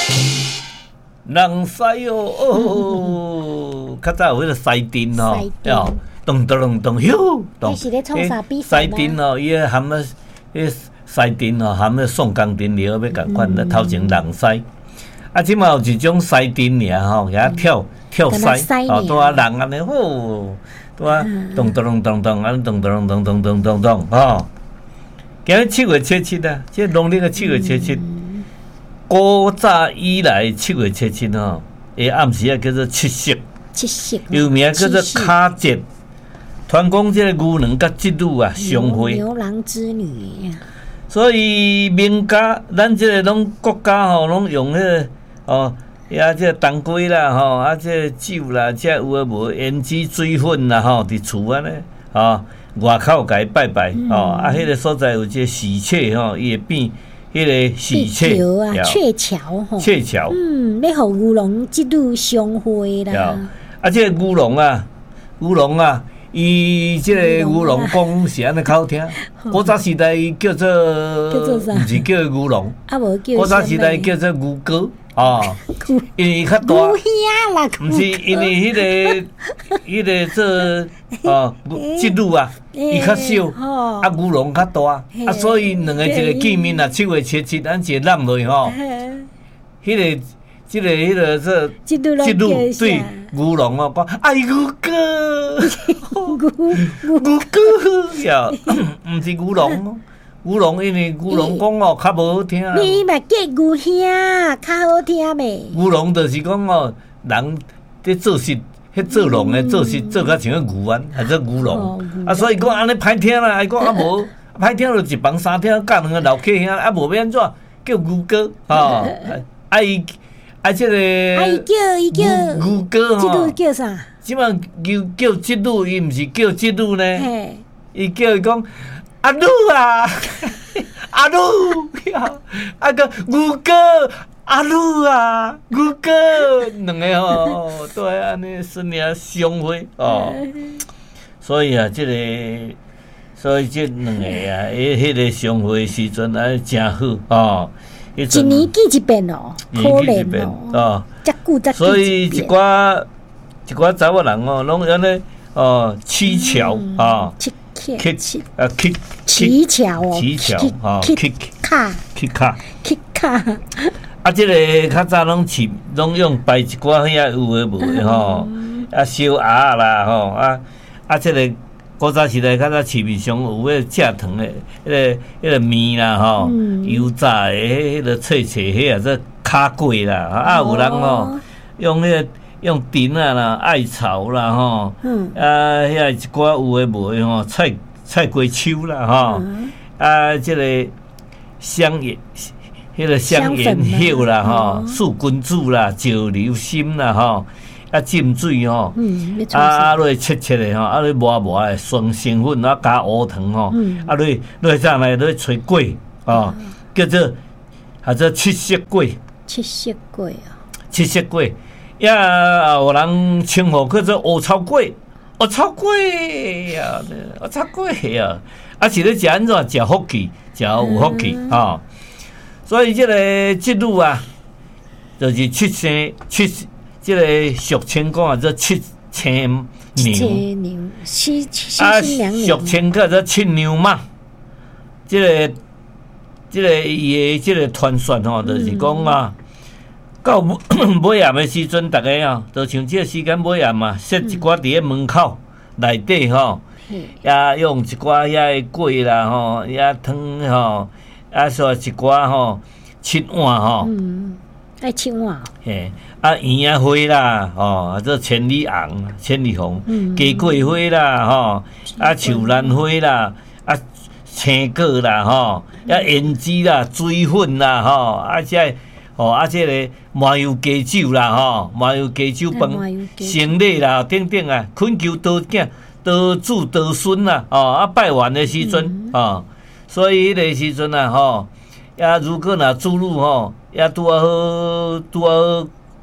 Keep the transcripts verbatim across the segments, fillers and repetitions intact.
人西哦哦，较早有迄个西丁吼，哟，咚咚咚咚哟， 咚。是咧创啥比赛？ 西丁哦，伊个含个迄西丁哦，含个宋钢丁了，要共款咧头前人西。啊，即嘛有一种西丁尔吼，遐跳跳西，哦，拄啊人安尼吼，拄啊咚咚咚咚咚，安咚咚咚咚咚咚咚，吼。今日七月七七啊，即农历个七月七七。古早以来七月七七吼，诶暗时啊叫做七夕， 七夕又名叫做卡节。传讲即个牛郎甲织女啊相会， 牛郎织女。 所以民家咱即个拢国家吼，拢用迄个哦，呀即个当归啦吼，啊即个酒啦，即有诶无胭脂水粉啦吼，伫厝安尼吼，外口甲伊拜拜吼，啊迄个所在有即个喜鹊吼，伊会变。迄个喜鹊啊，鹊桥吼， 鹊桥， 嗯，要互牛郎织女相会啦。 啊，这个牛郎啊，牛郎啊，伊这个牛郎讲是安尼较好听。古早时代叫做叫做啥？毋是叫牛郎， 啊无叫。 古早时代叫做牛哥啊，因为较大。 牛兄啦， 毋是因为迄个迄个做哦织女啊。伊较小，啊牛郎较大，啊所以两个一个见面啊，七月七七，咱一个揽落吼，迄个、即个、迄个这织女对牛郎哦讲，哎牛哥，牛哥呀，毋是牛郎，牛郎因为牛郎讲哦较无好听。 你嘛叫牛兄，较好听呗。 牛郎就是讲哦，人伫做事。迄做龙诶，做是做甲像个牛丸，还做牛郎啊，所以讲安尼歹听啦，伊讲啊无歹听就一房三厅，教两个老客兄，啊无要安怎叫牛哥吼？啊伊啊即个啊伊叫伊叫牛哥吼， 即女叫啥？ 即摆叫叫织女，伊毋是叫织女呢，伊叫伊讲阿女啊，阿女啊个牛哥。阿女啊，牛哥，两个吼都系安尼顺利相会哦。所以啊，即、這个，所以即两个啊，迄迄个相会时阵啊，真好哦。 一年见一遍哦，可怜哦。遮久遮所以一寡一寡查某人哦，拢安尼哦，乞巧啊，乞乞啊乞乞巧哦， 乞巧啊，乞卡乞卡乞卡。 啊，即、這个较早拢饲，拢用摆一寡遐有诶无诶吼，啊烧鸭啦吼，啊啊即、這個古早时代较早市面上有迄蔗糖诶，迄、那個迄、那個面啦吼，嗯、油炸诶，迄个脆脆迄啊，做卡粿啦，啊有人吼用迄、那個用藤啊啦、艾草啦吼，嗯、啊遐一寡有诶无诶吼，菜菜瓜秋啦吼，嗯、啊即、這個香葉。迄个香烟叶啦，吼，树根子啦，石榴心啦，吼，啊浸水吼，嗯、啊落切切的吼，啊落磨磨的酸成粉，啊加乌糖吼，嗯、啊落落上来落吹粿，哦，嗯、叫做或者七色粿。 七色粿啊！ 七色粿，也有人称呼叫做乌草粿，乌草粿呀，乌草粿呀，啊是咧食安怎？食福气，食有福气吼。嗯所以这个织女啊，就是七星七，这个俗称讲啊，做七星娘，七七啊， 俗称叫做七娘妈。这个这个伊的这个传说吼，就是讲啊，到尾暗的时阵，大家啊，就像这个时间尾暗啊，设一寡伫咧门口内底吼，也用一寡遐的粿啦吼，也汤吼。啊，说一寡吼，七碗吼， 嗯，爱七碗， 嘿，啊圆啊花啦，吼，啊做千里红、千里红，嗯，鸡桂花啦，吼，啊树兰花啦，啊青果啦，吼，啊胭脂啦、水粉啦，吼，啊这吼啊这个麻油鸡酒啦，吼，麻油鸡酒饭、生礼啦，等等啊，恳求多囝、多子、多孙啦，哦，啊拜完的时阵，哦。所以迄个时阵啊，吼，也如果若主女吼，也拄啊好拄啊好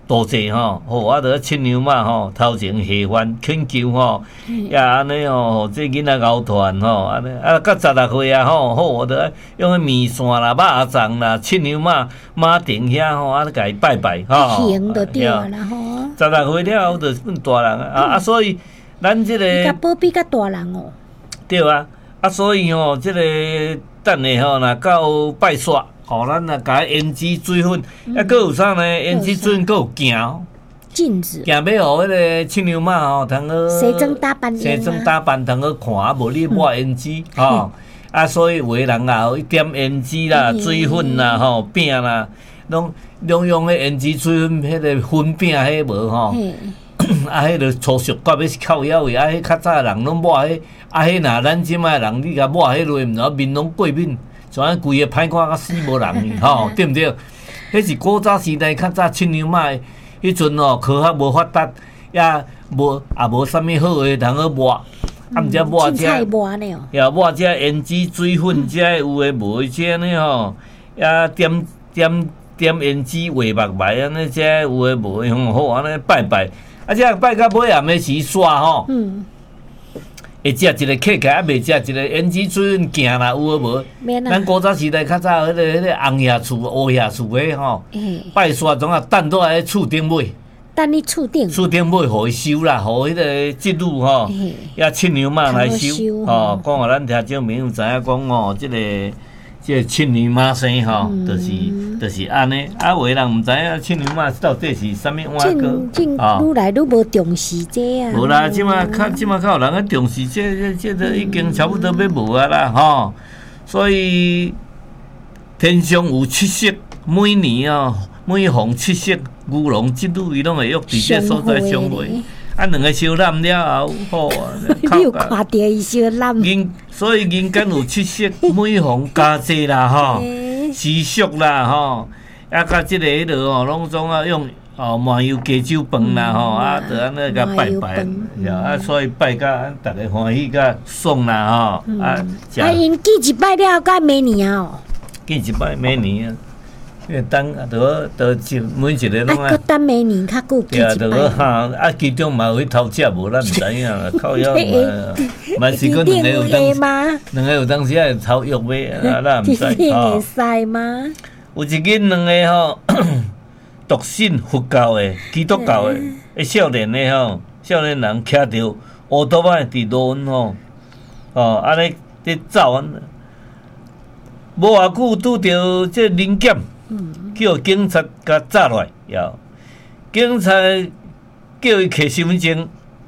多济吼，吼我着亲娘嘛吼，头前下番恳求吼，也安尼吼，这囡仔熬团吼，安尼啊，到十六岁啊吼，好我着用个面线啦、肉粽啦、亲娘嘛、马丁遐吼，啊，甲伊拜拜吼。 行就对啦吼。 十六岁了后，就是变大人啊，啊，所以咱即个。 甲保庇甲大人哦。 对啊，啊，所以吼，即个等下吼，若到拜煞。吼，咱若甲胭脂水粉，啊，搁有啥呢？胭脂水粉搁有镜， 镜子， 镜要互迄个亲娘妈吼，通好西装打扮， 西装打扮通好看，啊，无你抹胭脂吼，啊，所以有诶人啊，一点胭脂啦、水粉啦、吼饼啦，拢拢用迄胭脂水粉迄个粉饼，迄无吼，啊，迄个粗俗骨要是靠腰位，啊，迄较早人拢抹迄，啊，迄若咱即摆人你甲抹迄落，毋知面拢过敏。像规个歹看甲死无人吼，对毋对？迄是古早时代较早亲娘妈迄阵吼，科学无发达，也无也无啥物好诶，通好抹，啊毋则抹遮，也抹遮胭脂水粉，遮有诶无诶，遮呢吼，也点点点胭脂画目眉安尼，遮有诶无诶吼，好安尼拜拜，啊遮拜到尾暗诶时煞吼。嗯。会食一个客家，啊袂食一个胭脂水粉镜啦，有无无？咱古早时代较早迄个迄个红叶厝、乌叶厝诶吼，拜煞总啊等倒来厝顶尾， 等你厝顶， 厝顶尾互伊收啦，互迄个侄女吼，也亲娘妈来收吼。讲互咱听众朋友知影讲吼，即个即个亲娘妈生吼，就是就是安尼。啊，有诶人毋知影亲娘妈到底是啥物碗糕啊？愈来愈无重视这啊。 无啦，即马较即马较有人咧重视这这这都已经差不多要无啊啦吼。所以天上有七色，每年哦，每逢七色牛郎织女伊拢会约伫这所在相会。啊，两个相揽了后，好啊！ 你有看到伊相揽？ 人所以人间有七色，每逢佳节啦，吼，习俗啦，吼，啊，甲即个迄落吼，拢总啊用哦麻油鸡酒饭啦，吼，啊，就安尼甲拜拜，啊，所以拜甲逐个欢喜甲爽啦，吼，啊， 啊，因祭一拜了，甲明年啊， 祭一拜明年啊。因为等着着一每一个拢啊， 啊，等明年较久对啊，着个哈啊，其中嘛有去偷食无，咱毋知影啦，靠腰嘛，嘛是讲两个有当，两个有当时也偷药买，啊，咱毋知吼。会使吗？ 有一间两个吼，笃信佛教的、基督教的，诶，少年的吼，少年人骑着乌托邦伫路云吼，哦，安尼伫走安，无偌久拄着这零检。叫警察甲抓落来，呀！警察叫伊摕身份证，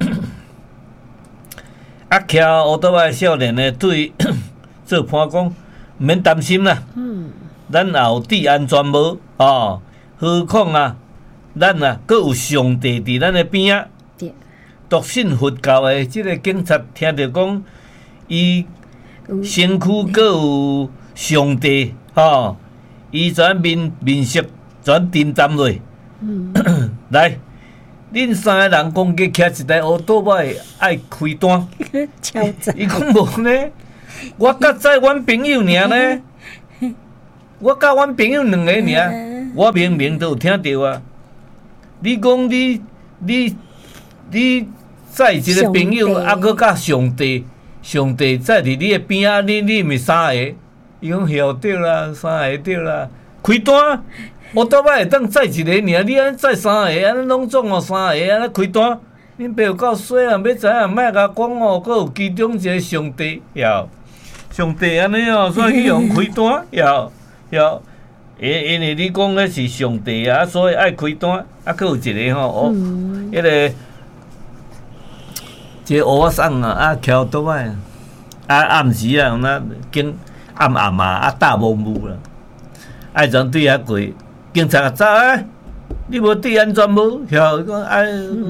啊，骑乌托邦少年呢，对做判讲，毋免担心啦。嗯，咱后底安全无哦，何况啊，咱啊，阁有上帝伫咱的边啊。笃信佛教的即个警察听着讲，伊身躯阁有上帝吼。伊全面面色全沉淡落，嗯、来，恁三个人讲计骑一台乌托邦爱开单，伊讲无呢，我甲载阮朋友尔呢，我甲阮朋友两个尔，我明明都有听到啊。你讲你你你载一个朋友，啊，搁甲上帝，上帝载伫你的边啊，你你毋是三个？伊讲晓对啦，三个对啦，开单，我倒摆会当载一个尔，你安载三个，安尼拢总哦三个，安尼开单，恁爸有够衰啊！要知影，莫甲讲哦，阁有其中一个上帝，晓上帝安尼哦，所以去用开单，晓晓，因因为你讲的是上帝啊，所以爱开单，啊，阁有一个吼，哦，迄个一个乌仔送啊，啊，翘倒摆，啊，暗时啊，那经。暗暗啊，啊大蒙雾啦，爱从对遐过，警察走啊！你无对安全无？晓讲哎，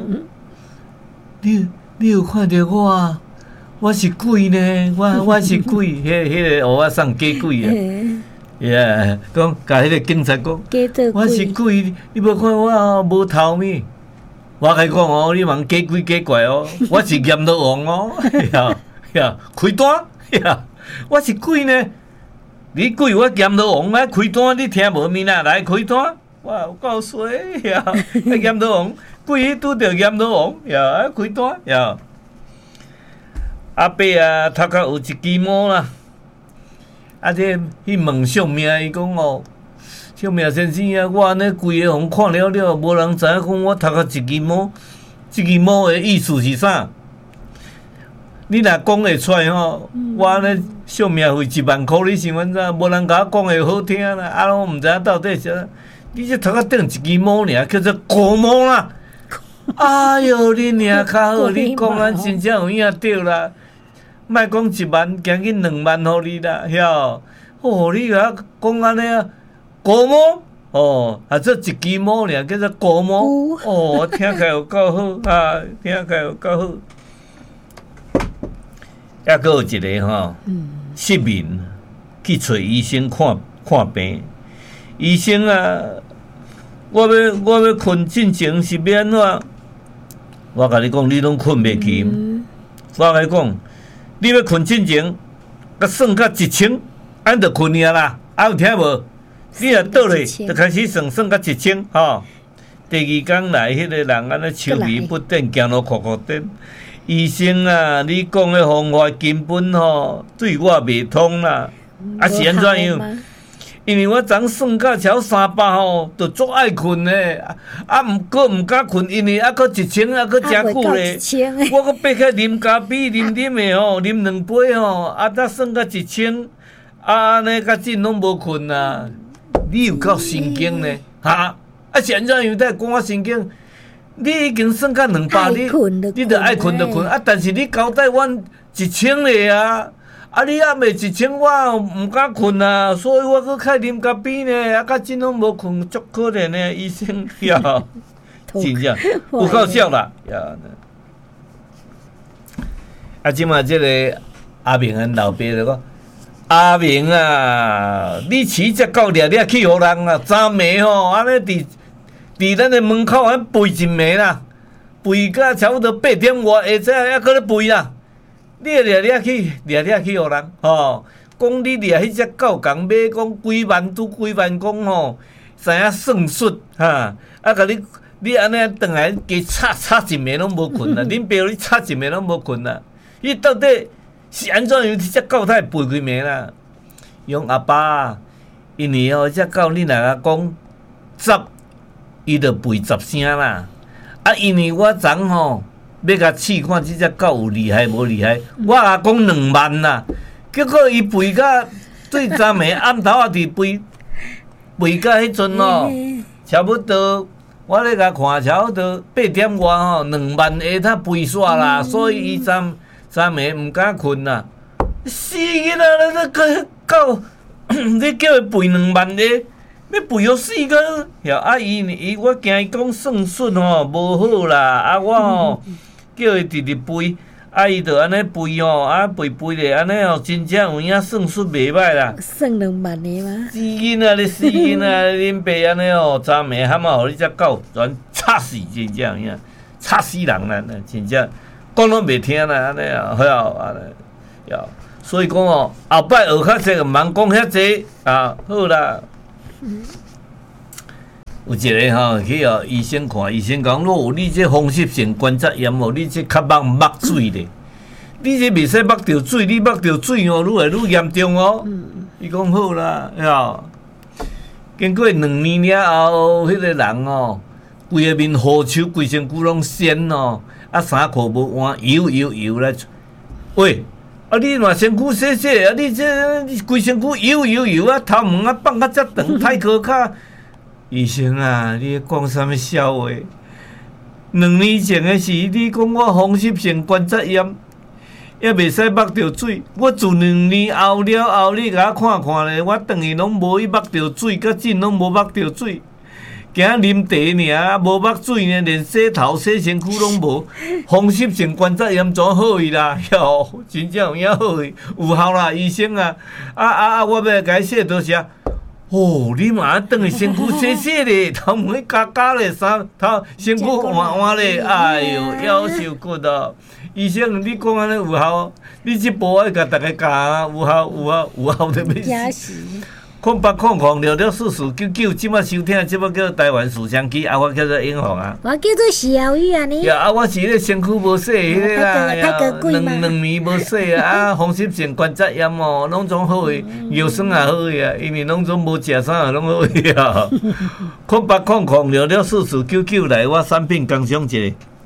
你你有看到我啊？我是鬼呢，我我是鬼，迄迄个乌仔送假鬼啊！耶，讲甲迄个警察讲，我是鬼，你无看我哦，无头面。我甲伊讲哦，你茫假鬼假怪哦，我是阎罗王哦，呀呀，开单呀，我是鬼呢。你鬼我阎罗王来开单，你听无面啊？来开单， 哇，有够衰呀！啊，阎罗王，鬼拄着阎罗王呀，啊，开单呀。阿伯啊，头壳有一支毛啦。啊，这去问相命，伊讲哦，相命先生啊，我安尼规个互看了了，无人知影讲我头壳一支毛，一支毛的意思是啥？你若讲会出来吼，我安尼相命费一万箍，你想安怎？无人甲我讲会好听啦，啊，我毋知影到底是啥。你这头壳顶一支毛尔，叫做古毛啦。哎哟，你娘较好，你讲安真正有影对啦。莫讲一万，将近两万互你啦，晓？哦，你甲讲安尼啊，古毛哦，啊，这一支毛尔，叫做古毛。哦，听起来有够好啊，听起来有够好。抑阁有一个吼，失眠去找医生看看病。医生啊，我要我要困进前是要安怎？我甲你讲，你拢困袂去。嗯、我甲你讲，你要困进前，甲算到一千，安就困呀啦。啊有听无？你若倒咧，就开始算算到一千吼。第二天来，迄、那个人安尼愁眉不展，行路哭哭展。医生啊，你讲的方法根本吼对我袂通啦。啊是安怎样？因为我昨算到超三百吼，就足爱困的，啊，毋过毋敢困，因为啊，搁一千啊，搁诚久咧。我搁爬起啉咖啡，啉啉的吼，啉两杯吼，啊，才算到一千，啊，安尼甲真拢无困啊。你有够神经呢？哈，啊是安怎样？在讲我神经？你已经算到两百，你你着爱困就困啊，但是你交代阮一千个啊。啊！你还袂一千，我毋敢困啊，所以我搁开啉咖啡呢，啊，甲真拢无困，足可怜的医生呀，真正有够笑啦呀！啊，即马即个阿明安老爸就讲，阿明啊，你饲只狗掠掠去互人啊，昨暝吼，安尼伫伫咱的门口安吠一暝啦，吠到差不多八點外，下早还搁咧吠啦。你掠掠去，掠掠去互人，吼，讲你掠迄只狗，共买讲几万拄几万，讲吼，知影算术，哈，啊，甲你你安尼转来加吵吵一暝拢无困啦，恁爸你吵一暝拢无困啦，伊到底是安怎样？迄只狗才会吠几暝啦？用阿爸，因为吼，只狗你若甲讲十，伊着吠十声啦，啊，因为我昨吼。要甲试看即只狗有厉害无厉害，我甲讲两万啦，结果伊吠甲对昨暝暗头仔伫吠，吠甲迄阵哦，差不多我咧甲看差不多八点外吼，两万下他吠煞啦，所以伊昨昨暝毋敢困啦。死囡仔咧，这个狗，你叫伊吠两万下，要吠互死个，呀啊伊伊我惊伊讲算术吼无好啦，啊我吼。叫伊直直吠，啊伊着安尼吠吼，啊吠吠咧，安尼哦，真正有影算术袂歹啦。 算两万个吗？ 死囡仔咧，死囡仔，恁爸安尼哦，昨暝喊啊，互你只狗全吵死，真正影，吵死人啦，真正讲拢袂听啦，安尼啊，好啊，安尼，呀，所以讲哦，后摆学较济，毋通讲遐济啊，好啦。嗯有一个吼去哦，医生看，医生讲，若有你这风湿性关节炎哦，你这较目目水咧，你这袂使目着水，你目着水哦，愈来愈严重哦。伊讲、嗯、好啦，呀，经过两年了后，迄、那个人哦，规个面好手，规身躯拢鲜哦，啊衫裤无换，油油油来。喂，啊你若身躯细细，啊你这规身躯油油油啊，头毛啊放啊遮长，太可卡。医生啊，你讲啥物笑话？两年前的事，你讲我风湿性关节炎，也袂使目着水。我自两年后了后，你甲我看看咧，我等于拢无去目着水，甲真拢无目着水。惊啉茶尔，无目水呢，连洗头洗身躯拢无。风湿性关节炎怎好伊啦？哟，真正有影好伊，有效啦，医生啊！啊啊啊！我要甲伊说多谢。哦，你嘛等于身躯洗洗咧，头毛加加咧，衫头身躯换换咧，哎哟，夭寿骨哦！医生，你讲安尼有效？你即步爱甲大家教，有效有效有效得要死！ 空八空空六六四四九九，即摆收听，即摆叫台湾思想机，啊，我叫做英红啊。 我叫做小玉啊，你。 呀，啊，我是迄个身躯无洗迄个啦，呀，两两年无洗啊，啊，风湿性关节炎哦，拢总好诶，腰酸也好诶啊，因为拢总无食啥啊，拢好诶啊。空八空空六六四四九九来，我产品工商一下。